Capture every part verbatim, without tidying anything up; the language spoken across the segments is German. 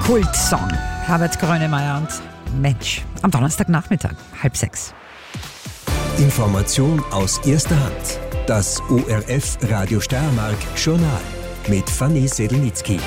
Kultsong. Herbert Grönemeyer und Mensch. Am Donnerstagnachmittag, halb sechs. Information aus erster Hand. Das O R F Radio Steiermark Journal mit Fanny Sedelnitzky.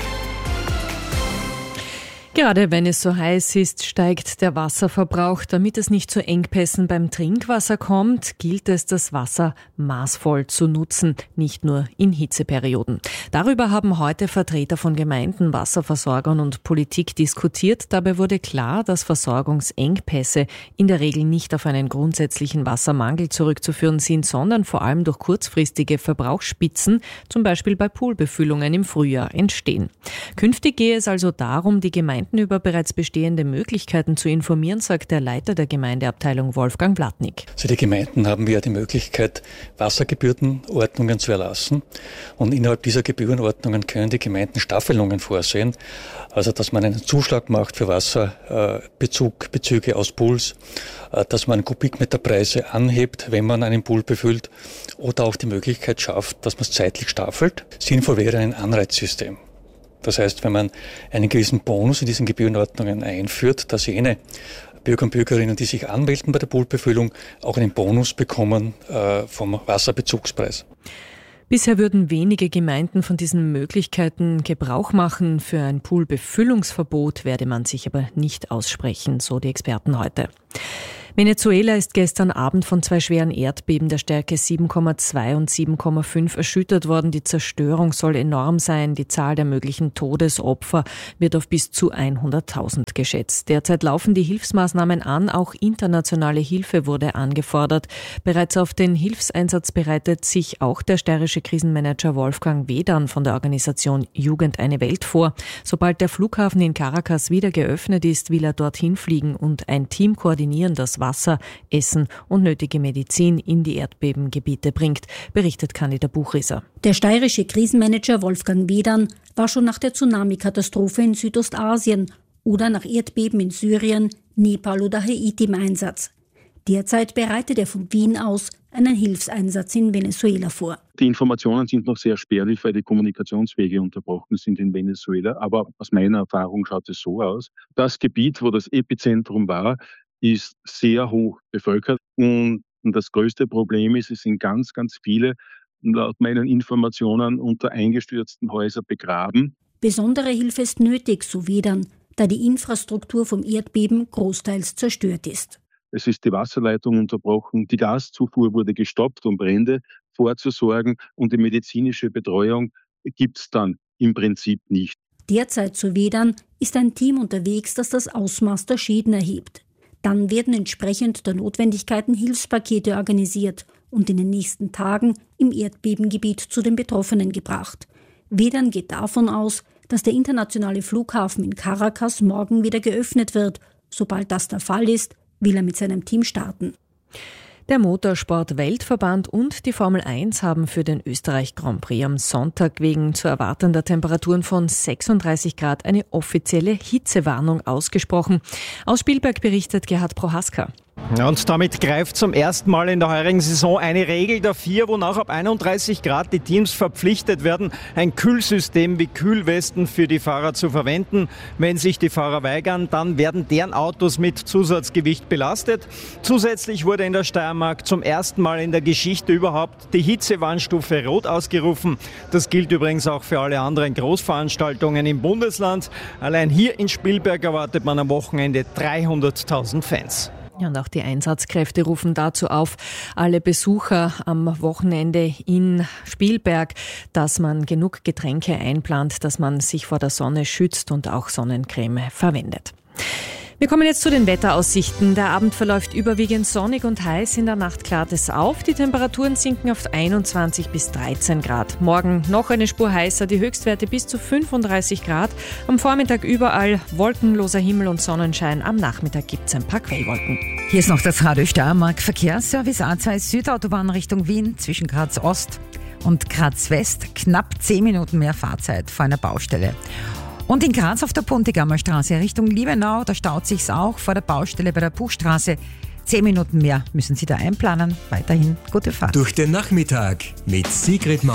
Gerade wenn es so heiß ist, steigt der Wasserverbrauch. Damit es nicht zu Engpässen beim Trinkwasser kommt, gilt es, das Wasser maßvoll zu nutzen, nicht nur in Hitzeperioden. Darüber haben heute Vertreter von Gemeinden, Wasserversorgern und Politik diskutiert. Dabei wurde klar, dass Versorgungsengpässe in der Regel nicht auf einen grundsätzlichen Wassermangel zurückzuführen sind, sondern vor allem durch kurzfristige Verbrauchsspitzen, zum Beispiel bei Poolbefüllungen im Frühjahr, entstehen. Künftig gehe es also darum, die Gemeinden über bereits bestehende Möglichkeiten zu informieren, sagt der Leiter der Gemeindeabteilung Wolfgang Blatnik. Also die Gemeinden haben ja die Möglichkeit, Wassergebührenordnungen zu erlassen. Und innerhalb dieser Gebührenordnungen können die Gemeinden Staffelungen vorsehen. Also dass man einen Zuschlag macht für Wasserbezug, Bezüge aus Pools, dass man Kubikmeterpreise anhebt, wenn man einen Pool befüllt, oder auch die Möglichkeit schafft, dass man es zeitlich staffelt. Sinnvoll wäre ein Anreizsystem. Das heißt, wenn man einen gewissen Bonus in diesen Gebührenordnungen einführt, dass jene Bürger und Bürgerinnen, die sich anmelden bei der Poolbefüllung, auch einen Bonus bekommen äh, vom Wasserbezugspreis. Bisher würden wenige Gemeinden von diesen Möglichkeiten Gebrauch machen. Für ein Poolbefüllungsverbot werde man sich aber nicht aussprechen, so die Experten heute. Venezuela ist gestern Abend von zwei schweren Erdbeben der Stärke sieben Komma zwei und sieben Komma fünf erschüttert worden. Die Zerstörung soll enorm sein. Die Zahl der möglichen Todesopfer wird auf bis zu hunderttausend geschätzt. Derzeit laufen die Hilfsmaßnahmen an. Auch internationale Hilfe wurde angefordert. Bereits auf den Hilfseinsatz bereitet sich auch der steirische Krisenmanager Wolfgang Wedern von der Organisation Jugend eine Welt vor. Sobald der Flughafen in Caracas wieder geöffnet ist, will er dorthin fliegen und ein Team koordinieren, das Wasser, Essen und nötige Medizin in die Erdbebengebiete bringt, berichtet Candida Buchrisser. Der steirische Krisenmanager Wolfgang Wedern war schon nach der Tsunami-Katastrophe in Südostasien oder nach Erdbeben in Syrien, Nepal oder Haiti im Einsatz. Derzeit bereitet er von Wien aus einen Hilfseinsatz in Venezuela vor. Die Informationen sind noch sehr spärlich, weil die Kommunikationswege unterbrochen sind in Venezuela. Aber aus meiner Erfahrung schaut es so aus. Das Gebiet, wo das Epizentrum war, ist sehr hoch bevölkert. Und das größte Problem ist, es sind ganz, ganz viele, laut meinen Informationen, unter eingestürzten Häusern begraben. Besondere Hilfe ist nötig, so Wedern, da die Infrastruktur vom Erdbeben großteils zerstört ist. Es ist die Wasserleitung unterbrochen, die Gaszufuhr wurde gestoppt, um Brände vorzusorgen, und die medizinische Betreuung gibt es dann im Prinzip nicht. Derzeit, so Wedern, ist ein Team unterwegs, das das Ausmaß der Schäden erhebt. Dann werden entsprechend der Notwendigkeiten Hilfspakete organisiert und in den nächsten Tagen im Erdbebengebiet zu den Betroffenen gebracht. Wedern geht davon aus, dass der internationale Flughafen in Caracas morgen wieder geöffnet wird. Sobald das der Fall ist, will er mit seinem Team starten. Der Motorsport-Weltverband und die Formel eins haben für den Österreich-Grand Prix am Sonntag wegen zu erwartender Temperaturen von sechsunddreißig Grad eine offizielle Hitzewarnung ausgesprochen. Aus Spielberg berichtet Gerhard Prohaska. Und damit greift zum ersten Mal in der heurigen Saison eine Regel der vier, wonach ab einunddreißig Grad die Teams verpflichtet werden, ein Kühlsystem wie Kühlwesten für die Fahrer zu verwenden. Wenn sich die Fahrer weigern, dann werden deren Autos mit Zusatzgewicht belastet. Zusätzlich wurde in der Steiermark zum ersten Mal in der Geschichte überhaupt die Hitzewarnstufe Rot ausgerufen. Das gilt übrigens auch für alle anderen Großveranstaltungen im Bundesland. Allein hier in Spielberg erwartet man am Wochenende dreihunderttausend Fans. Ja, und auch die Einsatzkräfte rufen dazu auf, alle Besucher am Wochenende in Spielberg, dass man genug Getränke einplant, dass man sich vor der Sonne schützt und auch Sonnencreme verwendet. Wir kommen jetzt zu den Wetteraussichten. Der Abend verläuft überwiegend sonnig und heiß. In der Nacht klart es auf. Die Temperaturen sinken auf einundzwanzig bis dreizehn Grad. Morgen noch eine Spur heißer, die Höchstwerte bis zu fünfunddreißig Grad. Am Vormittag überall wolkenloser Himmel und Sonnenschein. Am Nachmittag gibt es ein paar Quellwolken. Hier ist noch das Radio Steiermark Verkehrsservice A zwei Südautobahn Richtung Wien zwischen Graz Ost und Graz West. Knapp zehn Minuten mehr Fahrzeit vor einer Baustelle. Und in Graz auf der Pontigammer Straße Richtung Liebenau, da staut sich's auch vor der Baustelle bei der Buchstraße. Zehn Minuten mehr müssen Sie da einplanen. Weiterhin gute Fahrt. Durch den Nachmittag mit Sigrid Mauer.